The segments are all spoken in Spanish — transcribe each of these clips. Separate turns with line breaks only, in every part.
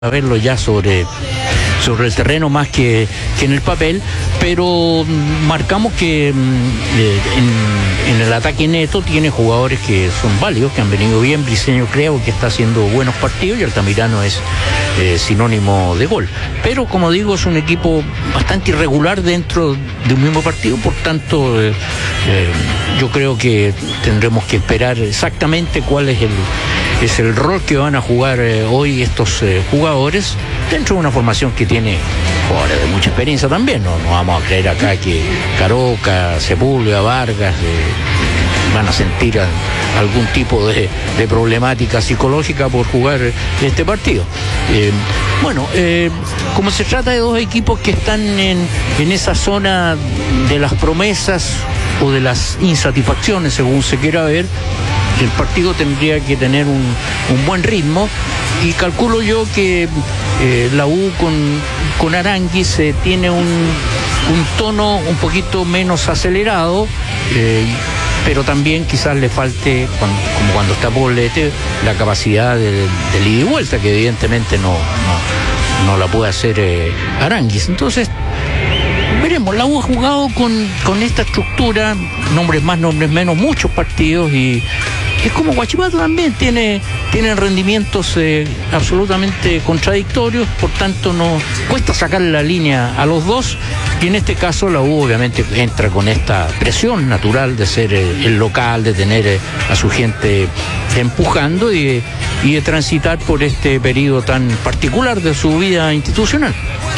a verlo ya sobre el terreno más que en el papel, pero marcamos que en el ataque neto tiene jugadores que son válidos, que han venido bien. Briceño creo que está haciendo buenos partidos y Altamirano es sinónimo de gol, pero como digo, es un equipo bastante irregular dentro de un mismo partido, por tanto yo creo que tendremos que esperar exactamente cuál es el rol que van a jugar hoy estos jugadores dentro de una formación que tiene jugadores de mucha experiencia también. No vamos a creer acá que Caroca, Sepúlveda, Vargas van a sentir algún tipo de problemática psicológica por jugar este partido. Como se trata de dos equipos que están en esa zona de las promesas o de las insatisfacciones, según se quiera ver, el partido tendría que tener un buen ritmo, y calculo yo que la U con Aránguiz tiene un tono un poquito menos acelerado, pero también quizás le falte, como cuando está Poblete, la capacidad del ida y vuelta, que evidentemente no la puede hacer Aránguiz. Entonces veremos. La U ha jugado con esta estructura, nombres más, nombres menos, muchos partidos, y es como Huachipato también, tienen rendimientos absolutamente contradictorios, por tanto no cuesta sacar la línea a los dos, y en este caso la U obviamente entra con esta presión natural de ser el local, de tener a su gente empujando y de transitar por este periodo tan particular de su vida institucional.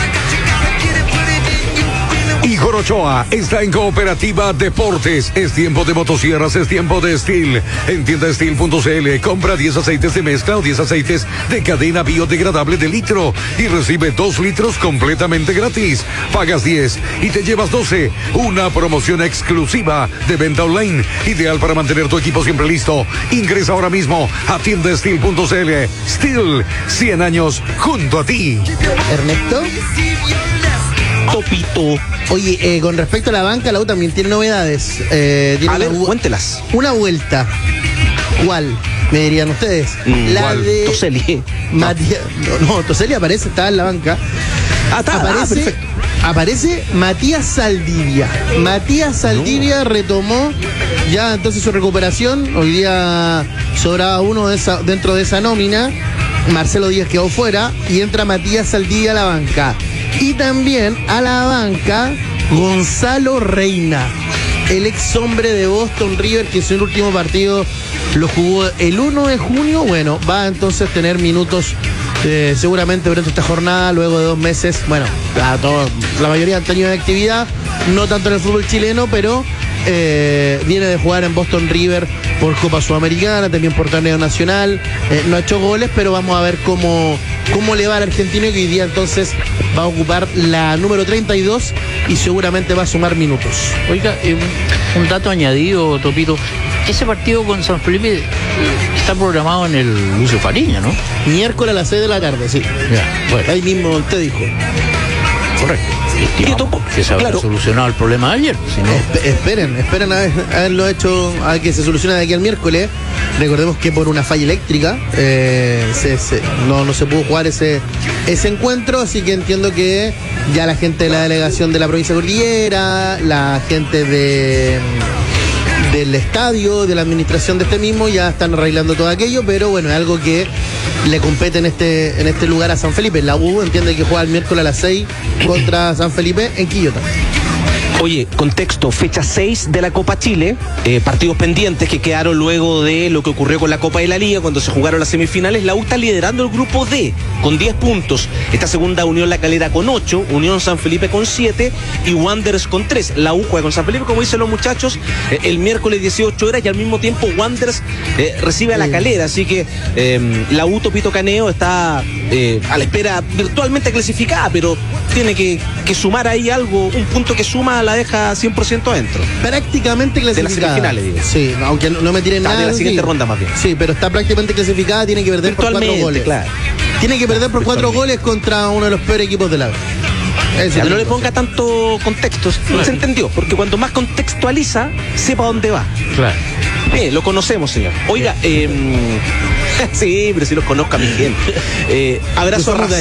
Igor Ochoa está en Cooperativa Deportes. Es tiempo de motosierras, es tiempo de Steel. En tienda Steel.cl compra 10 aceites de mezcla o 10 aceites de cadena biodegradable de litro y recibe 2 litros completamente gratis. Pagas 10 y te llevas 12. Una promoción exclusiva de venta online, ideal para mantener tu equipo siempre listo. Ingresa ahora mismo a tienda Steel.cl. Steel, 100 años junto a ti.
Ernesto.
Topito.
Oye, con respecto a la banca, la U también tiene novedades.
Cuéntelas.
Una vuelta. ¿Cuál? Me dirían ustedes. La de
Toseli.
Matías. No, Toseli aparece, estaba en la banca.
Perfecto.
Aparece Matías Saldivia. Matías Saldivia retomó ya entonces su recuperación. Hoy día sobraba uno dentro de esa nómina. Marcelo Díaz quedó fuera y entra Matías Saldivia a la banca. Y también a la banca Gonzalo Reina, el ex hombre de Boston River, que su último partido lo jugó el 1 de junio. Bueno, va a entonces tener minutos seguramente durante esta jornada, luego de 2 meses. Bueno, la mayoría han tenido actividad, no tanto en el fútbol chileno, pero viene de jugar en Boston River por Copa Sudamericana, también por torneo nacional. No ha hecho goles, pero vamos a ver cómo le va al argentino, que hoy día entonces va a ocupar la número 32 y seguramente va a sumar minutos.
Oiga, un dato añadido, Topito. Ese partido con San Felipe está programado en el Lucio Fariña, ¿no?
Miércoles a las 6 de la tarde, sí.
Ya, bueno.
Ahí mismo usted dijo.
Correcto. Que se habrá solucionado el problema de ayer. Si no...
Esperen a haberlo hecho, a que se solucione de aquí al miércoles. Recordemos que por una falla eléctrica no se pudo jugar ese encuentro, así que entiendo que ya la gente de la delegación de la provincia de Cordillera, la gente del estadio, de la administración de este mismo, ya están arreglando todo aquello, pero bueno, es algo que le compete en este lugar a San Felipe. La U entiende que juega el miércoles a las 6 contra San Felipe en Quillota.
Oye, contexto, fecha 6 de la Copa Chile, partidos pendientes que quedaron luego de lo que ocurrió con la Copa de la Liga cuando se jugaron las semifinales. La U está liderando el grupo D con 10 puntos. Esta segunda, Unión La Calera con 8, Unión San Felipe con 7 y Wanderers con 3. La U juega con San Felipe, como dicen los muchachos, el miércoles 18 horas, y al mismo tiempo Wanderers recibe a La Calera, así que la U Topito Caneo está a la espera, virtualmente clasificada, pero tiene que sumar ahí algo, un punto que suma la deja 100% adentro.
Prácticamente clasificada.
De las semifinales, digo.
Sí, aunque no me tiren nada.
De la siguiente ronda más bien.
Sí, pero está prácticamente clasificada, tiene que perder por 4 goles.
Claro.
Tiene que perder por 4 goles contra uno de los peores equipos de la U.
No le ponga tanto contexto, no se entendió, porque cuanto más contextualiza, sepa dónde va.
Claro.
Lo conocemos, señor. Oiga, Sí, pero si los conozco a mi gente. Abrazo a